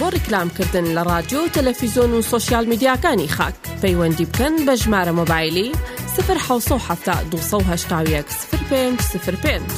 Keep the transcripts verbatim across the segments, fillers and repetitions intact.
بۆ ڕیکلامکردن لە رادیۆ و تەلەڤیزۆن و سۆشیال میدیاکانی خاک پەیوەندی بکەن بە ژمارە مۆبایلی صفر حوت هەفتا دووسە و هەشتا و یەک صفر پێنج صفر پێنج.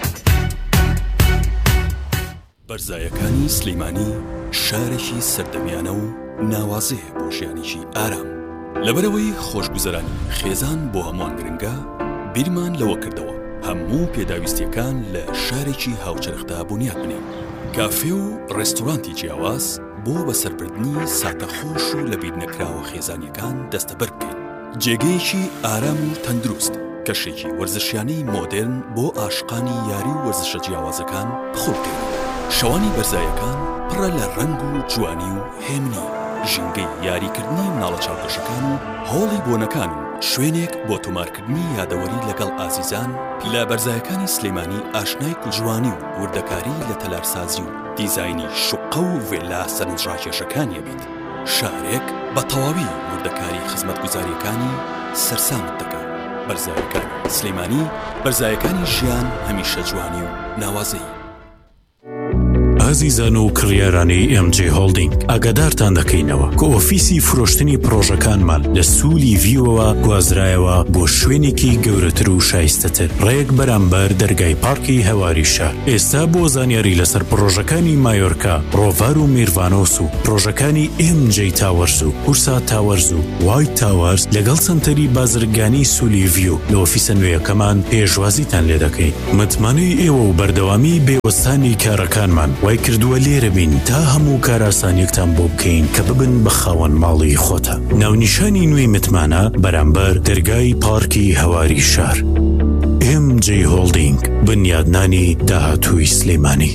بەرزایەکانی سلەیمانی شارێکی سەردەمیانە و ناوازەیە بۆ ژیانێکی ئارام. لەبەرەوەی خۆشگوزەرانی خێزان بۆ هەمووان گرنگە، بیرمان لەوە کردەوە هەموو پێداویستیەکان لە شارێکی هاوچەرخدا بنیاد بنێن. کافێ و ڕێستۆرانتی جیاواز بۆ بەسەربردنی ساتەخۆش و لە بیر نەکراوە خێزانیەکان دەستەبەر بکەین. جێگەیەکی ئارام و تەندروست، کەشێکی وەرزشیانەی مۆدێرن بۆ عاشقانی یاری و وەرزشە جیاوازەکان بخۆ بکەین. شەوانی بەرزایەکان پڕە لە ڕەنگ و جوانی و هێمنی، ژینگەی یاریکردنی مناڵە چاوکەشەکان و هۆڵی بۆنەکان و شوێنێک بۆ تۆمارکردنی یادەوەری لەگەڵ ئازیزان. لە بەرزایەکانی سلەیمانی ئاشنای کوژوانی و وردەکاری لە تەلارسازی و دیزاینی شوقە و ڤێلا سەرنجڕاکێشەکانیە بێت. شارێک بە تەواوی وردەکاری خزمەتگوزاریەکانی سەرسامت دەکات. بەرزایەکانی سلەیمانی، بەرزایەکانی ژیان هەمیشە جوانی و ناوازەیی. ئازیزان و کڕیارانی ئێم جێ هۆڵدینگ، ئاگادارتان دەکەینەوە کە ئۆفیسی فرۆشتنی پرۆژەکانمان لە سوولی ڤیوەوە گوازرایەوە بۆ شوێنێکی گەورەتر و شایستەتر ڕێک بەرامبەر دەرگای پارکی هەواری شار. ئێستا بۆ زانیاری لەسەر پرۆژەکانی مایۆرکا، ڕۆڤار و میرڤانۆس و پرۆژەکانی ئێم جێ تاوەرز و هورسا تاوەرز و وایت تاوەرز لەگەڵ سنتەری بازرگانی سوولی ڤیو لە ئۆفیسە نوێیەکەمان پێشوازیتان لێ دەکەین. متمانەی ئێوە و بەردەوامی بێوەستانی کارەکانمان وای کردووە لێرە بین تا هەموو کاراسانیەکتان بۆ بکەین کە ببن بە خاوەن ماڵی خۆتە. ناونیشانی نوێی متمانە بەرامبەر دەرگای پارکی هەواری شار. ئێم جێ هۆڵدینگ، بنیادنانی داهاتووی سلەیمانی.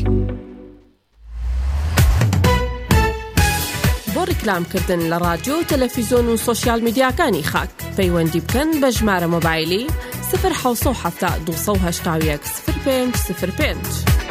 بۆ ڕیکلامکردن لە رادیۆ و تەلەڤیزۆن و سۆشیال میدیاکانی خاک پەیوەندی بکەن بە ژمارە مۆبایلی صفر حوت هەفتا دووسە و هەشتا و یەک صفر پێنج صفر پێنج.